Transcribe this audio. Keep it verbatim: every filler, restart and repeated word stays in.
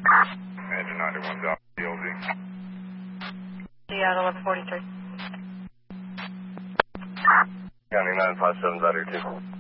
Engine ninety-one Delta D L Z. Seattle eleven forty-three. County nine five seven battery two.